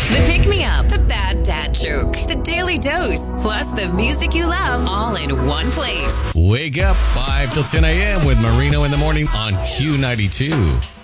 The pick-me-up, the bad dad joke, the daily dose, plus the music you love, all in one place. Wake up 5 till 10 a.m. with Marino in the morning on Q92.